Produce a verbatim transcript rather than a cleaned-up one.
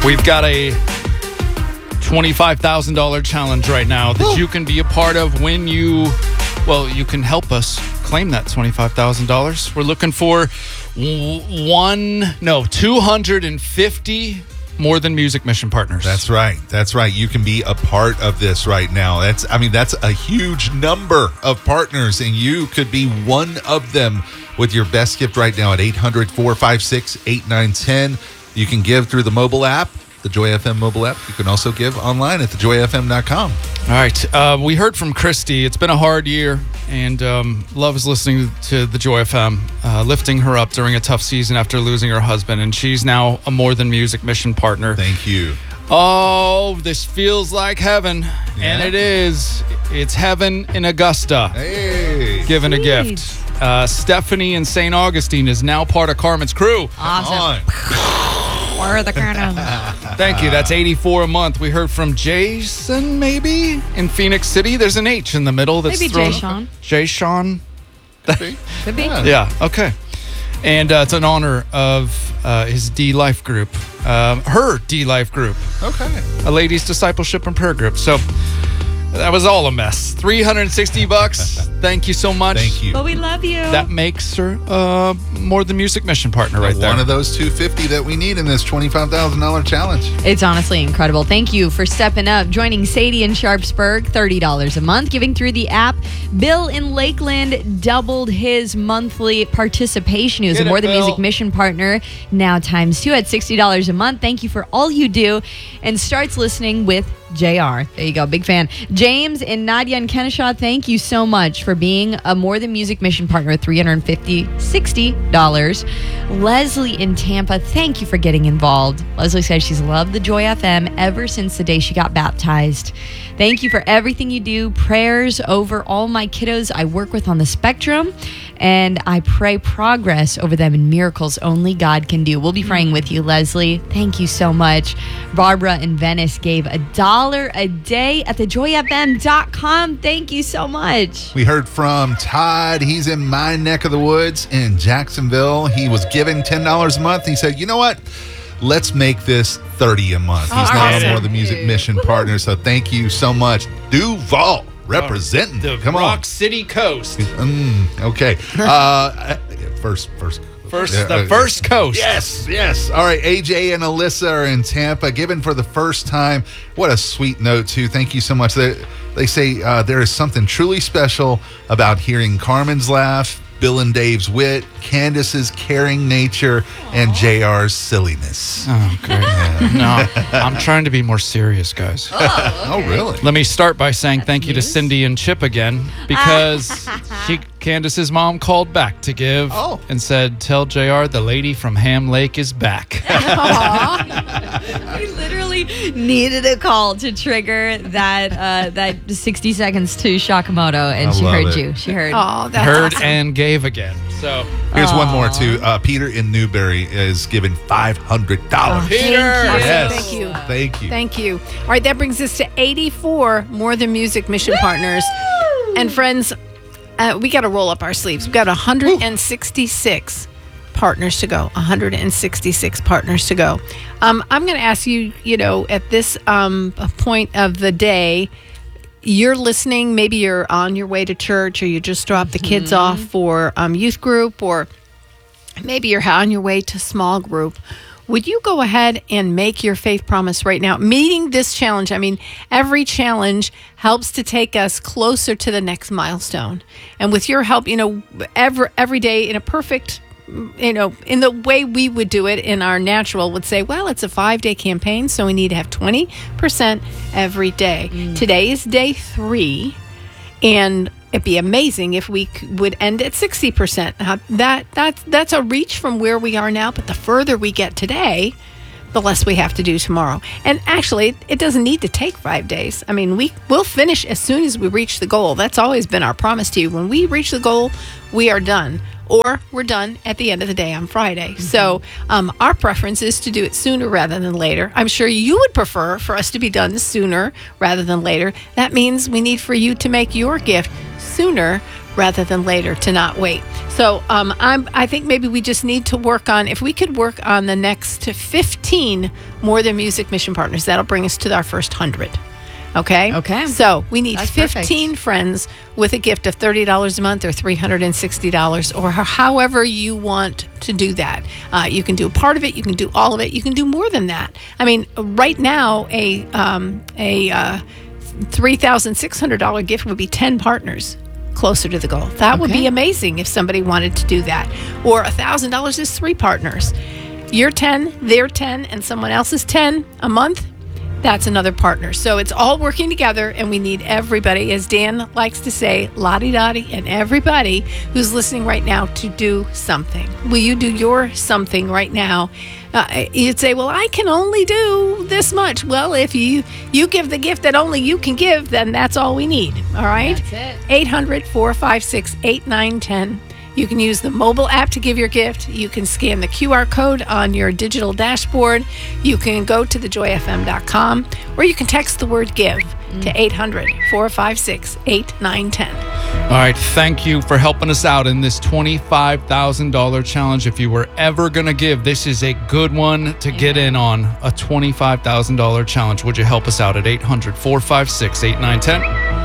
We've got a twenty-five thousand dollars challenge right now that you can be a part of when you, well, you can help us claim that twenty-five thousand dollars. We're looking for one, no, two hundred fifty More Than Music mission partners. That's right. That's right. You can be a part of this right now. That's, I mean, that's a huge number of partners, and you could be one of them with your best gift right now at eight hundred, four five six, eight nine one zero. You can give through the mobile app, the Joy F M mobile app. You can also give online at the joy f m dot com. All right. Uh, we heard from Christy. It's been a hard year, and um, loves listening to the Joy F M, uh, lifting her up during a tough season after losing her husband, and she's now a More Than Music mission partner. Thank you. Oh, this feels like heaven, yeah. And it is. It's heaven in Augusta. Hey. Giving a gift. Uh, Stephanie in Saint Augustine is now part of Carmen's crew. Awesome. Or the Colonel. Thank you. That's eighty-four a month. We heard from Jason, maybe, in Phoenix City. There's an H in the middle. That's maybe thrown. Jay Sean. Jay Sean. Could be. Yeah. Yeah, okay. And uh, it's in honor of uh, his D-Life group. Um, her D-Life group. Okay. A ladies' discipleship and prayer group. So that was all a mess. three hundred sixty bucks. Thank you so much. Thank you. But we love you. That makes her uh, More Than Music mission partner right there. One of those two hundred fifty that we need in this twenty-five thousand dollars challenge. It's honestly incredible. Thank you for stepping up, joining Sadie in Sharpsburg, thirty dollars a month, giving through the app. Bill in Lakeland doubled his monthly participation. He was Get a More it, Than Bill. Music mission partner, now times two at sixty dollars a month. Thank you for all you do, and starts listening with J R. There you go. Big fan. James and Nadia and Kennesaw, thank you so much for being a More Than Music mission partner, three hundred fifty dollars, sixty dollars. Leslie in Tampa, thank you for getting involved. Leslie says she's loved the Joy F M ever since the day she got baptized. Thank you for everything you do. Prayers over all my kiddos I work with on the spectrum, and I pray progress over them and miracles only God can do. We'll be praying with you, Leslie. Thank you so much. Barbara in Venice gave a dollar a day at the joy f m dot com. Thank you so much. We heard from Todd. He's in my neck of the woods in Jacksonville. He was given ten dollars a month. He said, you know what? Let's make this thirty dollars a month. He's Oh, now awesome. a More Than Music mission partner. So thank you so much. Duval representing. The Come Rock on. City Coast. Mm, okay. Uh, first, first. First, Yeah, the uh, first coast. Yes, yes. All right, A J and Alyssa are in Tampa, given for the first time. What a sweet note, too. Thank you so much. They, they say uh, there is something truly special about hearing Carmen's laugh, Bill and Dave's wit, Candace's caring nature, Aww. and J R's silliness. Oh, great. No, I'm trying to be more serious, guys. Oh, okay. Oh, really? Let me start by saying That's thank you to news. Cindy and Chip again, because she, Candace's mom called back to give Oh. and said, tell J R the lady from Ham Lake is back. We literally needed a call to trigger that uh, that sixty seconds to Shakamoto, and I she love heard it. you. She heard. Oh, that's Heard awesome. and gave again. So, Here's one Aw. more, too. Uh, Peter in Newberry is given five hundred dollars. Oh, Peter! thank you. Yes. Thank you. Thank you. Thank you. All right, that brings us to eighty-four More Than Music mission partners. And friends, uh, we got to roll up our sleeves. We've got one hundred sixty-six partners to go. one hundred sixty-six partners to go. Um, I'm going to ask you, you know, at this um, point of the day, you're listening, maybe you're on your way to church, or you just dropped the kids off for um, youth group, or maybe you're on your way to small group. Would you go ahead and make your faith promise right now? Meeting this challenge, I mean, every challenge helps to take us closer to the next milestone. And with your help, you know, every, every day in a perfect, you know, in the way we would do it in our natural would say, well, it's a five-day campaign, so we need to have twenty percent every day. Mm. Today is day three, and it'd be amazing if we c- would end at sixty percent. Now, that that's that's a reach from where we are now, but the further we get today, the less we have to do tomorrow. And actually, it doesn't need to take five days. I mean, we we'll finish as soon as we reach the goal. That's always been our promise to you. When we reach the goal, we are done. Or we're done at the end of the day on Friday. Mm-hmm. So um, our preference is to do it sooner rather than later. I'm sure you would prefer for us to be done sooner rather than later. That means we need for you to make your gift sooner rather than later, to not wait. So um, I'm, I think maybe we just need to work on, if we could work on the next fifteen More Than Music Mission Partners, that'll bring us to our first one hundred. Okay? Okay. So we need That's fifteen perfect. friends with a gift of thirty dollars a month or three hundred sixty dollars, or however you want to do that. Uh, you can do a part of it. You can do all of it. You can do more than that. I mean, right now, a, um, a uh, three thousand six hundred dollars gift would be ten partners closer to the goal. That would Okay. be amazing if somebody wanted to do that. Or one thousand dollars is three partners. You're ten, they're ten, and someone else is ten a month. That's another partner. So it's all working together, and we need everybody, as Dan likes to say, lottie-dottie, and everybody who's listening right now to do something. Will you do your something right now? Uh, you'd say, well, I can only do this much. Well, if you, you give the gift that only you can give, then that's all we need. All right? That's it. eight hundred, four five six, eight nine one zero. You can use the mobile app to give your gift. You can scan the Q R code on your digital dashboard. You can go to the joy f m dot com, or you can text the word give to eight hundred, four five six, eight nine one zero. All right, thank you for helping us out in this twenty-five thousand dollars challenge. If you were ever going to give, this is a good one to get in on, a twenty-five thousand dollars challenge. Would you help us out at eight hundred, four five six, eight nine one zero?